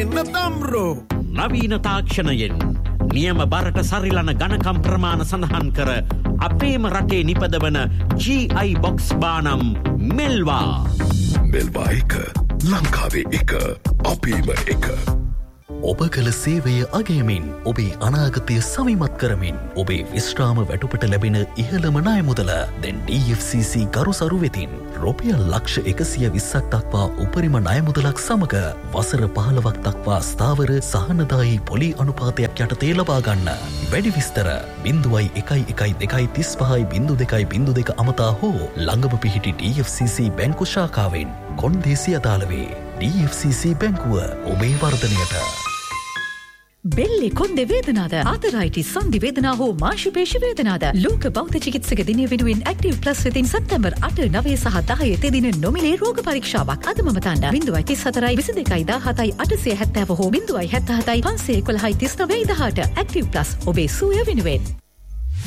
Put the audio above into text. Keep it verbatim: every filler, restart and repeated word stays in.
එන්න තම්රෝ. නවීන තාක්ෂණයෙන් නියම බරට සරිලන ගණකම් ප්‍රමාණ සඳහන් කර අපේම රටේ නිපදවන ජී ආයි බොක්ස් බානම් මෙල්වා. මෙල්වා එක ලංකාවේ එක අපේම එක. ඔබ කළ සේවය අගයමින් ඔබේ අනාගතය සවිමත් කරමින් ඔබේ විශ්‍රාම වැටුපට ලැබෙන ඉහළම ණය මුදල දැන් ඩී එෆ් සී සී ගරුසරු වෙතින් රුපියල් ලක්ෂ එකසිය විස්සක් දක්වා උපරිම ණය මුදලක් සමග වසර පහළොවක් දක්වා ස්ථාවර සහනදායී පොලි අනුපාතයක් යටතේ ලබා ගන්න. වැඩි විස්තර බිංදුවයි එකයි එකයි දෙකයි තිස් පහයි බිංදු දෙකයි බිංදු දෙක අමතා හෝ ළඟම පිහිටි ඩී එෆ් සී සී බැංකු ශාඛාවෙන් කොන්දේසි අදාළ වේ. ඩී එෆ් සී සී බැංකුව ඔබේ වර්ධනයට. බෙල්ලේ කොන්දේ වේදනාද ආතරයිටිස් සන්ධි වේදනා හෝ මාංශපේශි වේදනාද ලෝක බෞද්ධ චිකිත්සක දිනය වෙනුවෙන් ඇක්ටිව් ප්ලස් වෙතින් සැප්තැම්බර් අට නවය සහ දහය තෙදින නොමිලේ රෝග පරීක්ෂාවක් අදම මතන්න බිංදුවයි තිස් හතරයි විසි දෙකයි දාහතයි අටසිය හැත්තෑව හෝ බිංදුවයි හැත්තෑ හතයි පන්සිය එකොළහයි තිස් නවයයි දහඅට ඇක්ටිව් ප්ලස් ඔබේ සුවය වෙනුවෙන්.